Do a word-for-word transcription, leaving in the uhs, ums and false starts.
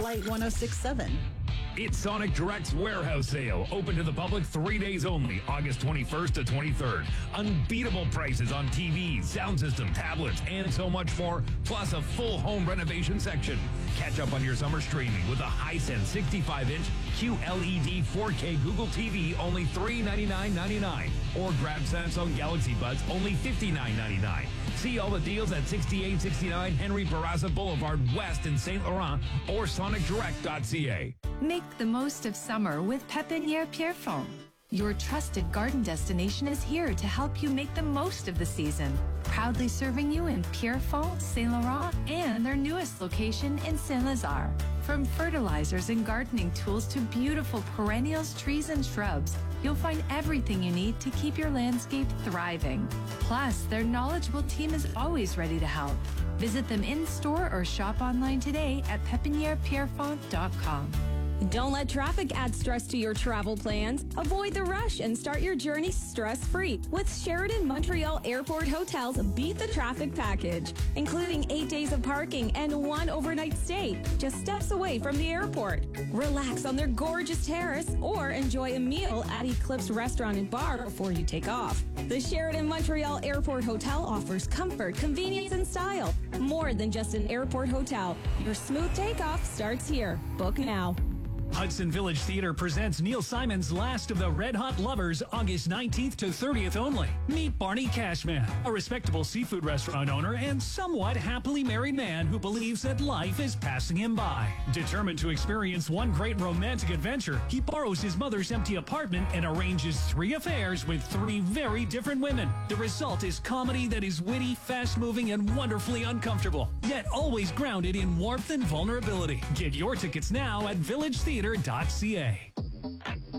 Light one oh six point seven. It's Sonic Direct's warehouse sale, open to the public three days only, August twenty-first to twenty-third. Unbeatable prices on T Vs, sound system, tablets, and so much more, plus a full home renovation section. Catch up on your summer streaming with a Hisense sixty-five inch Q L E D four K Google T V, only three ninety-nine ninety-nine. Or grab Samsung Galaxy Buds, only fifty-nine ninety-nine. See all the deals at sixty-eight sixty-nine Henry Barraza Boulevard West in Saint Laurent or sonic direct dot c a. Make the most of summer with Pépinière Pierrefonds. Your trusted garden destination is here to help you make the most of the season. Proudly serving you in Pierrefonds, Saint Laurent, and their newest location in Saint-Lazare. From fertilizers and gardening tools to beautiful perennials, trees, and shrubs, you'll find everything you need to keep your landscape thriving. Plus, their knowledgeable team is always ready to help. Visit them in-store or shop online today at pepiniere pierrefonds dot com. Don't let traffic add stress to your travel plans. Avoid the rush and start your journey stress-free with Sheraton Montreal Airport Hotels Beat the Traffic Package, including eight days of parking and one overnight stay, just steps away from the airport. Relax on their gorgeous terrace or enjoy a meal at Eclipse Restaurant and Bar before you take off. The Sheraton Montreal Airport Hotel offers comfort, convenience, and style. More than just an airport hotel. Your smooth takeoff starts here. Book now. Hudson Village Theater presents Neil Simon's Last of the Red Hot Lovers, August nineteenth to thirtieth only. Meet Barney Cashman, a respectable seafood restaurant owner and somewhat happily married man who believes that life is passing him by. Determined to experience one great romantic adventure, he borrows his mother's empty apartment and arranges three affairs with three very different women. The result is comedy that is witty, fast-moving, and wonderfully uncomfortable, yet always grounded in warmth and vulnerability. Get your tickets now at village theater dot c a.